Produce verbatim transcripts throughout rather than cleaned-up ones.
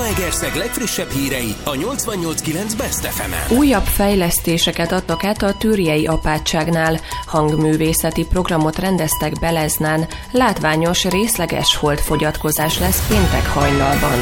Zalaegerszeg legfrissebb hírei a nyolcvannyolc kilenc Best ef emen. Újabb fejlesztéseket adtak át a Türjei apátságnál. Hangművészeti programot rendeztek Beleznán. Látványos, részleges holdfogyatkozás lesz péntek hajnalban.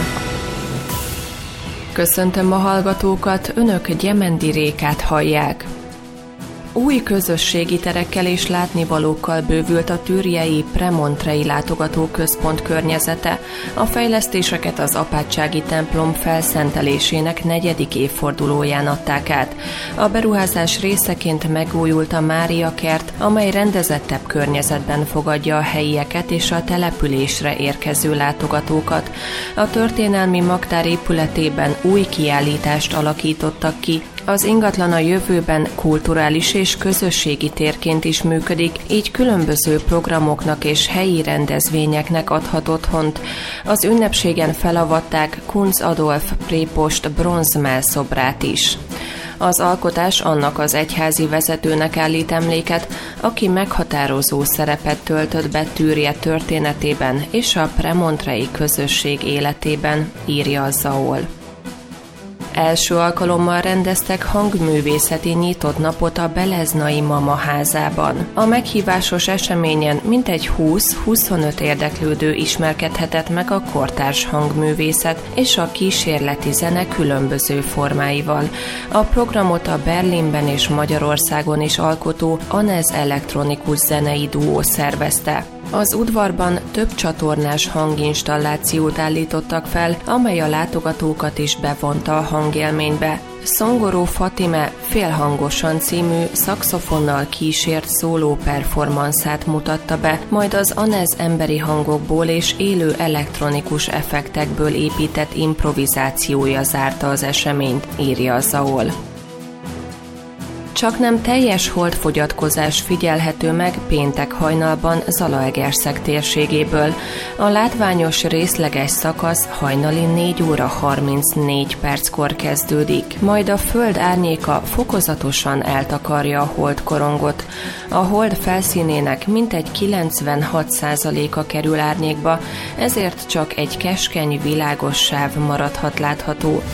Köszöntöm a hallgatókat, önök Gyemendi Rékát hallják. Új közösségi terekkel és látnivalókkal bővült a türjei Premontrei látogatóközpont környezete. A fejlesztéseket az apátsági templom felszentelésének negyedik évfordulóján adták át. A beruházás részeként megújult a Mária kert, amely rendezettebb környezetben fogadja a helyieket és a településre érkező látogatókat. A történelmi magtár épületében új kiállítást alakítottak ki. Az ingatlan a jövőben kulturális és közösségi térként is működik, így különböző programoknak és helyi rendezvényeknek adhat otthont. Az ünnepségen felavatták Kunz Adolf prépost bronzmellszobrát is. Az alkotás annak az egyházi vezetőnek állít emléket, aki meghatározó szerepet töltött be Türje történetében és a premontrei közösség életében, írja a Zaol. Első alkalommal rendeztek hangművészeti nyitott napot a Beleznai Mama házában. A meghívásos eseményen mintegy húsz-huszonöt érdeklődő ismerkedhetett meg a kortárs hangművészet és a kísérleti zene különböző formáival. A programot a Berlinben és Magyarországon is alkotó Anez elektronikus zenei duó szervezte. Az udvarban több csatornás hanginstallációt állítottak fel, amely a látogatókat is bevonta a hangélménybe. Szongoró Fatime Félhangosan című szaxofonnal kísért szóló performanszát mutatta be, majd az Anez emberi hangokból és élő elektronikus effektekből épített improvizációja zárta az eseményt, írja a Zaol. Csak nem teljes holdfogyatkozás figyelhető meg péntek hajnalban Zalaegerszeg térségéből. A látványos részleges szakasz hajnali négy óra harmincnégy perckor kezdődik, majd a föld árnyéka fokozatosan eltakarja a holdkorongot. A hold felszínének mintegy kilencvenhat százaléka kerül árnyékba, ezért csak egy keskeny, világos sáv maradhat látható.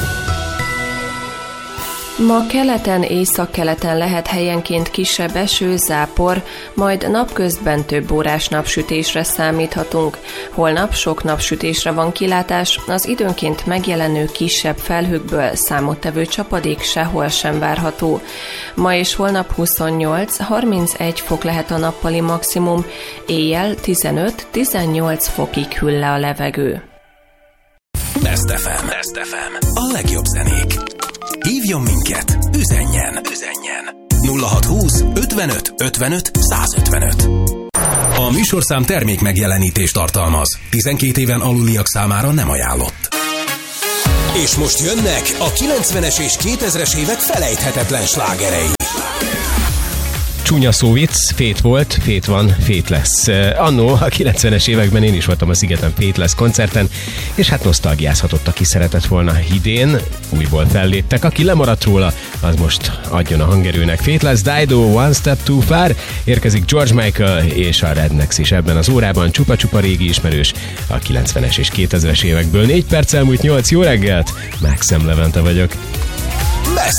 Ma keleten, északkeleten lehet helyenként kisebb eső, zápor, majd napközben több órás napsütésre számíthatunk. Holnap sok napsütésre van kilátás, az időnként megjelenő kisebb felhőkből számottevő csapadék sehol sem várható. Ma és holnap huszonnyolc-harmincegy fok lehet a nappali maximum, éjjel tizenöt-tizennyolc fokig hűl le a levegő. Best ef em. Best ef em. A legjobb zenék. Hívjon minket, üzenjen, üzenjen. nulla hatszázhúsz ötvenöt ötvenöt százötvenöt. A műsorszám termék megjelenítést tartalmaz. tizenkét éven aluliak számára nem ajánlott. És most jönnek a kilencvenes és kétezres évek felejthetetlen slágerei. Csúnya szóvic, fét volt, fét van, fét lesz. Annó a kilencvenes években én is voltam a Szigeten Fét lesz koncerten, és hát nosztalgiázhatott, aki szeretett volna idén. Újból felléptek, aki lemaradt róla, az most adjon a hangerőnek. Fét lesz, Dido, One Step Too Far, érkezik George Michael és a Rednecks is ebben az órában. Csupa-csupa régi ismerős a kilencvenes és kétezres évekből. Négy perc elmúlt nyolc, jó reggelt, Maxim Levente vagyok. Best